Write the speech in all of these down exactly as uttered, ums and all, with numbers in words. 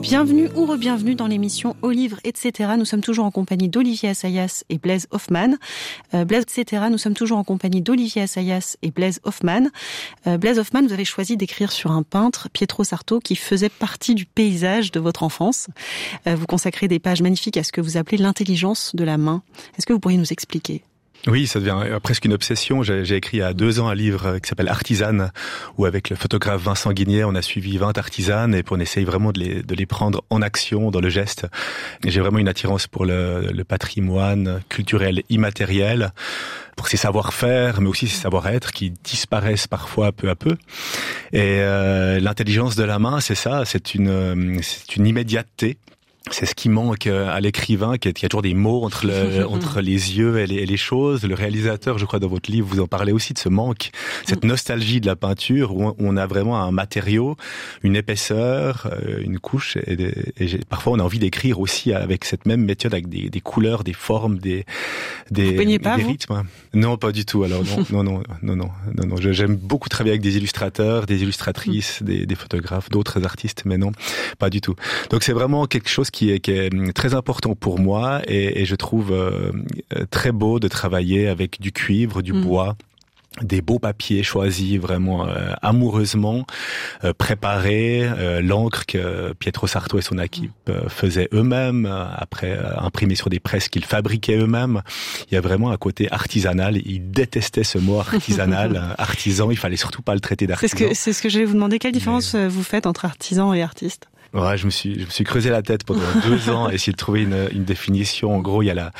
Bienvenue ou re-bienvenue dans l'émission Au livre, et cetera. Nous sommes toujours en compagnie d'Olivier Assayas et Blaise Hoffmann. Euh, Blaise, et cetera. Nous sommes toujours en compagnie d'Olivier Assayas et Blaise Hoffmann. Euh, Blaise Hoffmann, vous avez choisi d'écrire sur un peintre, Pietro Sarto, qui faisait partie du paysage de votre enfance. Euh, vous consacrez des pages magnifiques à ce que vous appelez l'intelligence de la main. Est-ce que vous pourriez nous expliquer ? Oui, ça devient presque une obsession. J'ai, j'ai écrit il y a deux ans un livre qui s'appelle Artisane, où avec le photographe Vincent Guignet, on a suivi vingt artisanes et on essaye vraiment de les, de les prendre en action, dans le geste. Et j'ai vraiment une attirance pour le, le patrimoine culturel immatériel, pour ses savoir-faire, mais aussi ses savoir-être qui disparaissent parfois peu à peu. Et euh, l'intelligence de la main, c'est ça, c'est une, c'est une immédiateté. C'est ce qui manque à l'écrivain, qui a toujours des mots entre, le, entre les yeux et les, et les choses. Le réalisateur, je crois, dans votre livre, vous en parlez aussi de ce manque, cette nostalgie de la peinture, où on a vraiment un matériau, une épaisseur, une couche, et, et parfois on a envie d'écrire aussi avec cette même méthode, avec des, des couleurs, des formes, des, des, vous peignez pas, des vous rythmes. Non, pas du tout. Alors non, non, non, non, non, non, non. J'aime beaucoup travailler avec des illustrateurs, des illustratrices, mm. des, des photographes, d'autres artistes, mais non, pas du tout. Donc c'est vraiment quelque chose qui est, qui est très important pour moi et, et je trouve euh, très beau de travailler avec du cuivre, du mmh. bois, des beaux papiers choisis vraiment euh, amoureusement, euh, préparés, euh, l'encre que Pietro Sarto et son équipe euh, faisaient eux-mêmes, euh, après euh, imprimés sur des presses qu'ils fabriquaient eux-mêmes. Il y a vraiment un côté artisanal. Ils détestaient ce mot artisanal, artisan. Il fallait surtout pas le traiter d'artisan. C'est ce que, c'est ce que j'allais vous demander. Quelle différence Mais... vous faites entre artisan et artiste ? Ouais, je me suis, je me suis creusé la tête pendant deux ans, essayer de trouver une, une définition. En gros, il y a la,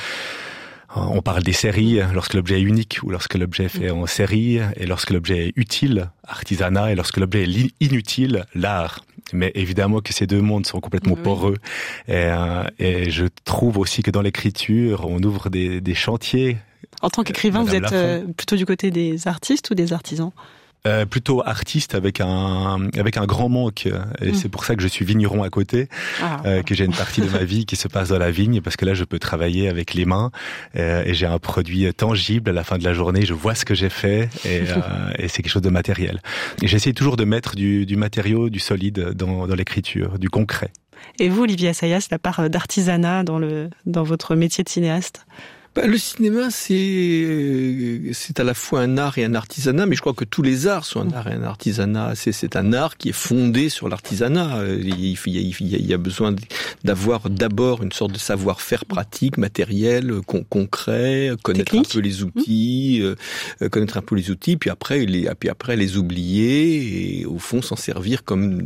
on parle des séries, lorsque l'objet est unique ou lorsque l'objet est fait en série, et lorsque l'objet est utile, artisanat, et lorsque l'objet est inutile, l'art. Mais évidemment que ces deux mondes sont complètement poreux. Et, euh, et je trouve aussi que dans l'écriture, on ouvre des, des chantiers. En tant qu'écrivain, Madame vous êtes euh, plutôt du côté des artistes ou des artisans ? Euh, plutôt artiste avec un avec un grand manque et mmh. c'est pour ça que je suis vigneron à côté, ah, euh, que j'ai une partie de ma vie qui se passe dans la vigne parce que là je peux travailler avec les mains euh, et j'ai un produit tangible à la fin de la journée, je vois ce que j'ai fait et, euh, et c'est quelque chose de matériel. Et j'essaie toujours de mettre du, du matériau, du solide dans, dans l'écriture, du concret. Et vous, Olivier Assayas, la part d'artisanat dans le dans votre métier de cinéaste ? Bah, le cinéma, c'est c'est à la fois un art et un artisanat, mais je crois que tous les arts sont un art et un artisanat. C'est c'est un art qui est fondé sur l'artisanat. Il y a, il y a, il y a besoin d'avoir d'abord une sorte de savoir-faire pratique, matériel, con, concret, connaître Technique. un peu les outils, mmh. euh, connaître un peu les outils, puis après les puis après les oublier et au fond s'en servir comme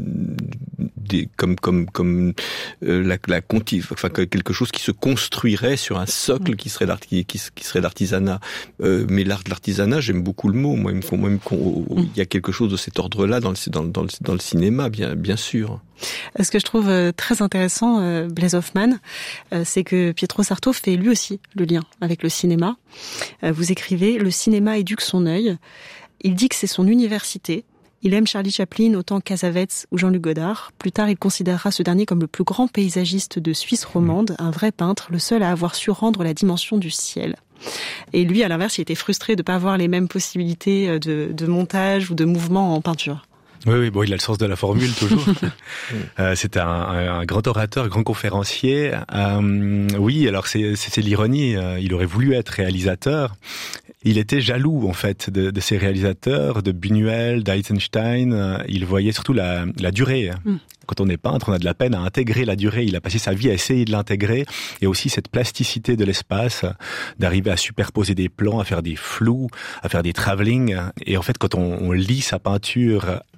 des comme comme comme euh, la la enfin quelque chose qui se construirait sur un socle mmh. qui serait là. Qui, qui, qui serait l'artisanat. Euh, mais l'art de l'artisanat, j'aime beaucoup le mot. Moi, il me faut, moi, il, me, il y a quelque chose de cet ordre-là dans le, dans, dans le, dans le cinéma, bien, bien sûr. Ce que je trouve très intéressant, euh, Blaise Hoffmann, euh, c'est que Pietro Sarto fait lui aussi le lien avec le cinéma. Euh, vous écrivez « Le cinéma éduque son œil ». Il dit que c'est son université. Il aime Charlie Chaplin autant que Cassavetes ou Jean-Luc Godard. Plus tard, il considérera ce dernier comme le plus grand paysagiste de Suisse romande, un vrai peintre, le seul à avoir su rendre la dimension du ciel. Et lui, à l'inverse, il était frustré de ne pas avoir les mêmes possibilités de, de montage ou de mouvement en peinture. Oui, oui, bon, il a le sens de la formule toujours. euh, c'était un, un, un grand orateur, grand conférencier. Euh, oui, alors c'est, c'est, c'est l'ironie. Euh, il aurait voulu être réalisateur. Il était jaloux en fait de, de ses réalisateurs, de Buñuel, d'Eisenstein. Euh, il voyait surtout la, la durée. Mm. Quand on est peintre, on a de la peine à intégrer la durée. Il a passé sa vie à essayer de l'intégrer. Et aussi cette plasticité de l'espace, d'arriver à superposer des plans, à faire des flous, à faire des travelling. Et en fait, quand on, on lit sa peinture